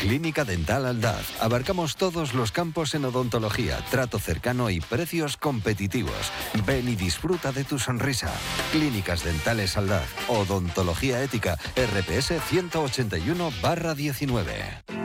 Clínica Dental Aldaz. Abarcamos todos los campos en odontología, trato cercano y precios competitivos. Ven y disfruta de tu sonrisa. Clínicas Dentales Aldaz. Odontología ética. RPS 181/19.